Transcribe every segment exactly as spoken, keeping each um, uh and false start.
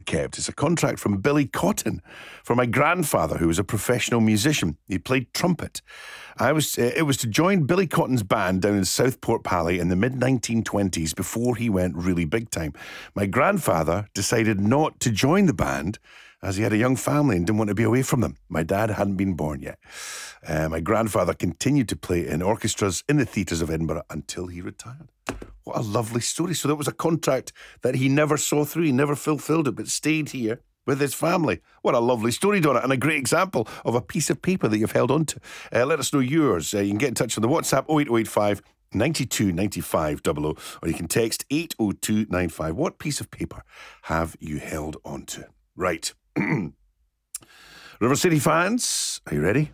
kept. It's a contract from Billy Cotton for my grandfather, who was a professional musician. He played trumpet. I was. Uh, it was to join Billy Cotton's band down in Southport Pally in the mid nineteen twenties before he went really big time. My grandfather decided not to join the band as he had a young family and didn't want to be away from them. My dad hadn't been born yet. Uh, my grandfather continued to play in orchestras in the theatres of Edinburgh until he retired. What a lovely story. So that was a contract that he never saw through. He never fulfilled it, but stayed here with his family. What a lovely story, Donna, and a great example of a piece of paper that you've held on to. Uh, let us know yours. Uh, you can get in touch on the WhatsApp oh eight oh eight five, nine two nine five double oh, or you can text eight oh two nine five. What piece of paper have you held on to? Right. River City fans, are you ready?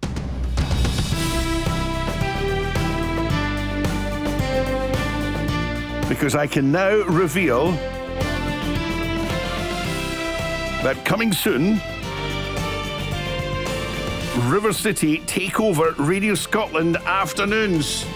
Because I can now reveal that coming soon, River City take over Radio Scotland afternoons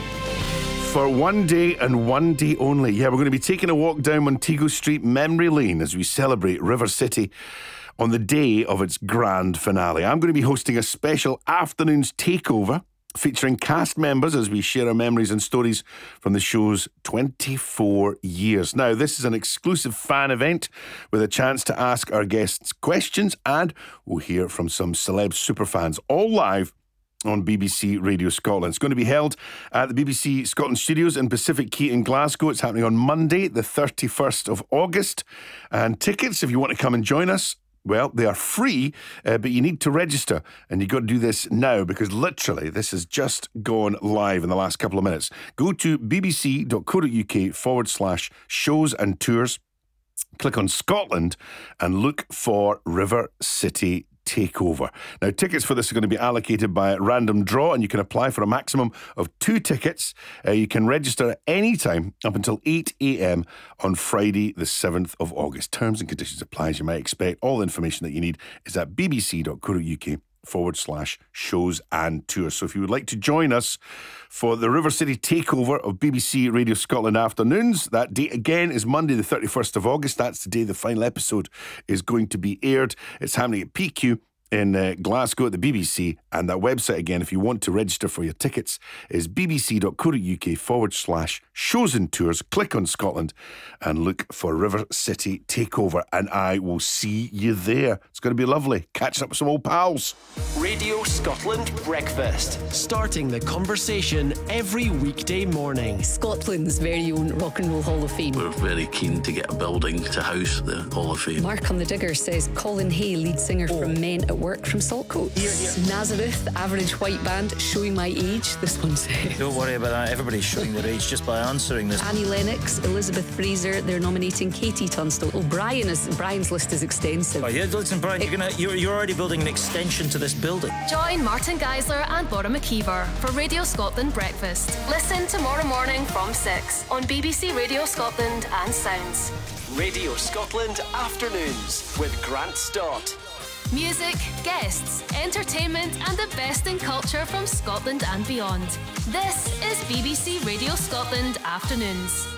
for one day and one day only. Yeah, we're going to be taking a walk down Montego Street memory lane as we celebrate River City on the day of its grand finale. I'm going to be hosting a special afternoons takeover featuring cast members as we share our memories and stories from the show's twenty-four years. Now, this is an exclusive fan event with a chance to ask our guests questions, and we'll hear from some celeb superfans, all live on B B C Radio Scotland. It's going to be held at the B B C Scotland Studios in Pacific Quay in Glasgow. It's happening on Monday, the thirty-first of August. And tickets, if you want to come and join us, well, they are free, uh, but you need to register, and you've got to do this now because literally this has just gone live in the last couple of minutes. Go to bbc.co.uk forward slash shows and tours, click on Scotland and look for River City Takeover. Now, tickets for this are going to be allocated by random draw, and you can apply for a maximum of two tickets. Uh, you can register at any time up until eight a.m. on Friday, the seventh of August. Terms and conditions apply, as you might expect. All the information that you need is at bbc.co.uk forward slash shows and tours. So if you would like to join us for the River City takeover of B B C Radio Scotland afternoons, that date again is Monday the thirty-first of August. That's the day the final episode is going to be aired. It's happening at P Q in uh, Glasgow at the B B C, and that website again, if you want to register for your tickets, is bbc.co.uk forward slash shows and tours. Click on Scotland and look for River City Takeover, and I will see you there. It's going to be lovely catching up with some old pals. Radio Scotland Breakfast, starting the conversation every weekday morning. Scotland's very own Rock and Roll Hall of Fame. We're very keen to get a building to house the Hall of Fame. Mark on the Digger says Colin Hay, lead singer oh. from Men at Work from Saltcoats. Here, here. Nazareth, the average white band, showing my age, this one says. Don't worry about that, everybody's showing their age just by answering this. Annie Lennox, Elizabeth Fraser, they're nominating Katie Tunstall. Oh, Brian is, Brian's list is extensive. Oh yeah, listen Brian, you're, gonna, you're, you're already building an extension to this building. Join Martin Geisler and Bora McKeever for Radio Scotland Breakfast. Listen tomorrow morning from six on B B C Radio Scotland and Sounds. Radio Scotland Afternoons with Grant Stott. Music, guests, entertainment and the best in culture from Scotland and beyond. This is B B C Radio Scotland Afternoons.